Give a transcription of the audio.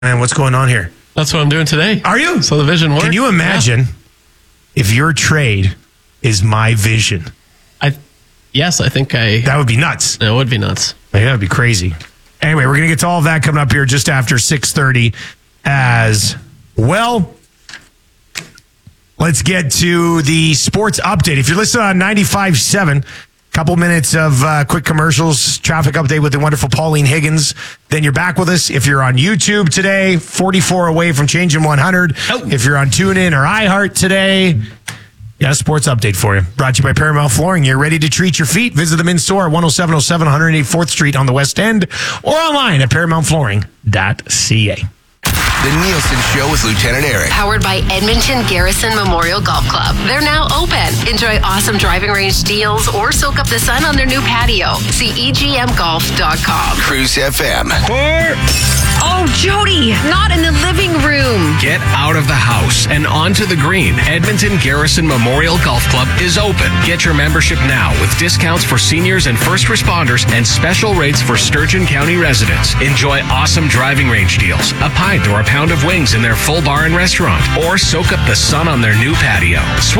And what's going on here? That's what I'm doing today. Are you? So the vision works. Can you imagine if your trade is my vision? Yes, I think That would be nuts. It would be nuts. Yeah, that would be crazy. Anyway, we're going to get to all of that coming up here just after 6:30 as well. Let's get to the sports update. If you're listening on 95.7, couple minutes of quick commercials, traffic update with the wonderful Pauline Higgins. Then you're back with us. If you're on YouTube today, 44 away from changing 100. Oh. If you're on TuneIn or iHeart today, a sports update for you. Brought to you by Paramount Flooring. You're ready to treat your feet. Visit them in store at 10707 184th Street on the West End or online at ParamountFlooring.ca. The Nielsen Show with Lieutenant Eric. Powered by Edmonton Garrison Memorial Golf Club. They're now open. Enjoy awesome driving range deals or soak up the sun on their new patio. See EGMGolf.com. Cruise FM. Oh, Jody, not in the living room. Get out of the house and onto the green. Edmonton Garrison Memorial Golf Club is open. Get your membership now with discounts for seniors and first responders and special rates for Sturgeon County residents. Enjoy awesome driving range deals, a pint or a pound of wings in their full bar and restaurant, or soak up the sun on their new patio.